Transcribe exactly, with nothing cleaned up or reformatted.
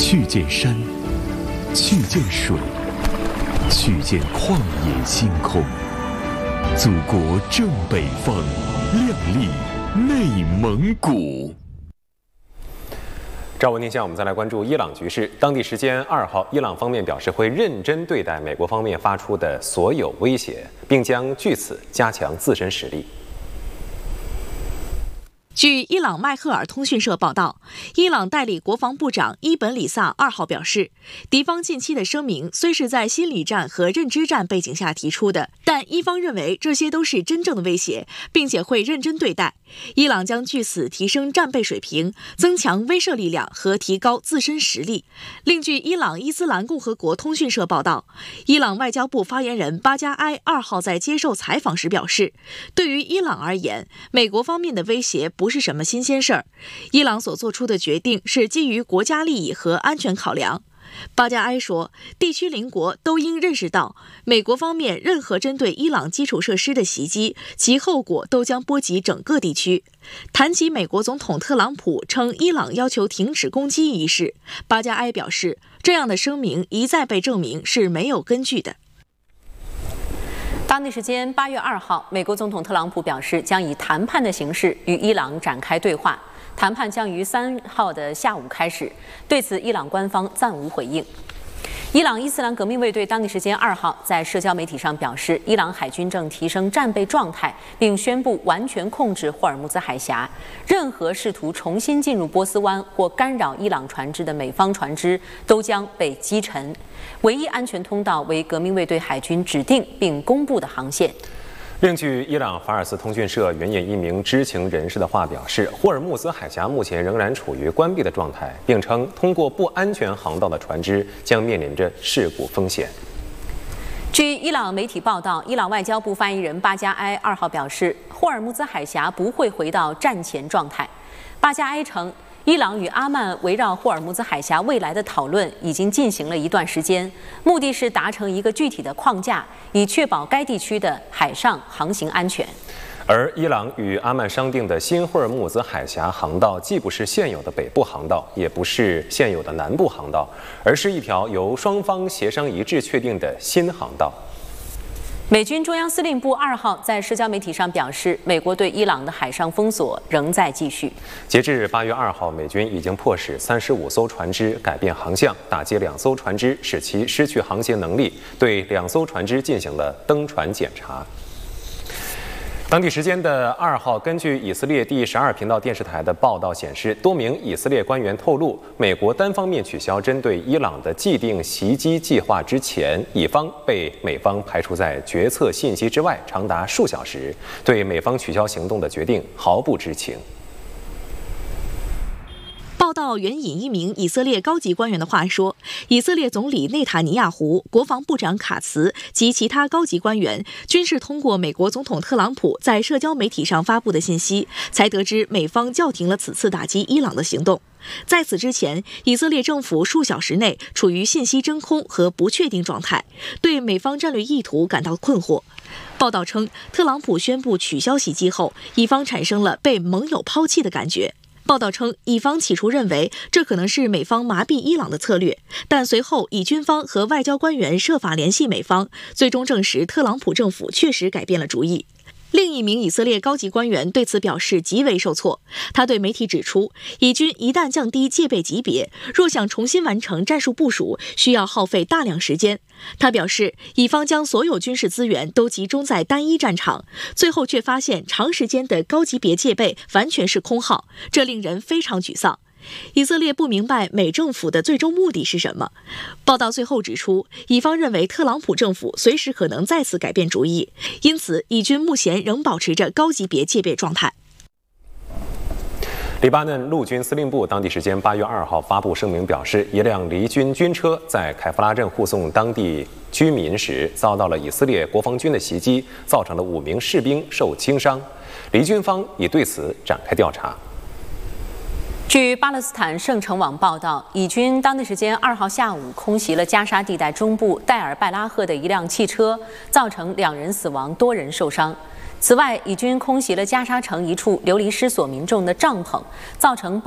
去见山，去见水，去见旷野星空。祖国正北方，亮丽内蒙古。 赵文天下，我们再来关注伊朗局势。当地时间二号，伊朗方面表示会认真对待美国方面发出的所有威胁，并将据此加强自身实力。 据伊朗迈赫尔通讯社报道，伊朗代理国防部长伊本里萨二号表示，敌方近期的声明虽是在心理战和认知战背景下提出的，但伊方认为这些都是真正的威胁，并且会认真对待。伊朗将据此提升战备水平，增强威慑力量和提高自身实力。另据伊朗伊斯兰共和国通讯社报道，伊朗外交部发言人巴加埃二号在接受采访时表示，对于伊朗而言，美国方面的威胁不不是什么新鲜事儿，伊朗所做出的决定是基于国家利益和安全考量。巴加埃说，地区邻国都应认识到，美国方面任何针对伊朗基础设施的袭击，其后果都将波及整个地区。谈及美国总统特朗普称伊朗要求停止攻击一事，巴加埃表示，这样的声明一再被证明是没有根据的。 当地时间八月二号，美国总统特朗普表示将以谈判的形式与伊朗展开对话，谈判将于三号的下午开始。对此，伊朗官方暂无回应。伊朗伊斯兰革命卫队当地时间二号在社交媒体上表示，伊朗海军正提升战备状态，并宣布完全控制霍尔木兹海峡。任何试图重新进入波斯湾或干扰伊朗船只的美方船只都将被击沉。唯一安全通道为革命卫队海军指定并公布的航线。 另据伊朗法尔斯通讯社援引一名知情人士的话表示，霍尔木兹海峡目前仍然处于关闭的状态，并称通过不安全航道的船只将面临着事故风险。 据伊朗媒体报道，伊朗外交部发言人巴加埃二号表示，霍尔木兹海峡不会回到战前状态。巴加埃称，伊朗与阿曼围绕霍尔木兹海峡未来的讨论已经进行了一段时间，目的是达成一个具体的框架，以确保该地区的海上航行安全。 而伊朗与阿曼商定的新霍尔木兹海峡航道，既不是现有的北部航道，也不是现有的南部航道，而是一条由双方协商一致确定的新航道。 美军中央司令部二号在社交媒体上表示，美国对伊朗的海上封锁仍在继续。 截至八月二号，美军已经迫使三十五艘船只改变航向，打击两艘船只，使其失去航行能力，对两艘船只进行了登船检查。当地时间的二号，根据以色列第十二频道电视台的报道显示，多名以色列官员透露，美国单方面取消针对伊朗的既定袭击计划之前，以方被美方排除在决策信息之外长达数小时，对美方取消行动的决定毫不知情。 报道援引一名以色列高级官员的话说，以色列总理内塔尼亚胡、国防部长卡茨及其他高级官员均是通过美国总统特朗普在社交媒体上发布的信息，才得知美方叫停了此次打击伊朗的行动。在此之前，以色列政府数小时内处于信息真空和不确定状态，对美方战略意图感到困惑。报道称，特朗普宣布取消袭击后，以方产生了被盟友抛弃的感觉。报道称，以方起初认为这可能是美方麻痹伊朗的策略，但随后以军方和外交官员设法联系美方，最终证实特朗普政府确实改变了主意。另一名以色列高级官员对此表示极为受挫，他对媒体指出，以军一旦降低戒备级别，若想重新完成战术部署，需要耗费大量时间。他表示，以方将所有军事资源都集中在单一战场，最后却发现长时间的高级别戒备完全是空耗，这令人非常沮丧。以色列不明白美政府的最终目的是什么。报道最后指出，以方认为特朗普政府随时可能再次改变主意，因此以军目前仍保持着高级别戒备状态。 黎巴嫩陆军司令部当地时间八月二号发布声明表示，一辆离军军车在凯夫拉镇护送当地居民时，遭到了以色列国防军的袭击，造成了五名士兵受轻伤。黎军方已对此展开调查。 据巴勒斯坦圣城网报道，以军当地时间二号下午空袭了加沙地带中部戴尔拜拉赫的一辆汽车，造成两人死亡，多人受伤。此外，以军空袭了加沙城一处流离失所民众的帐篷，造成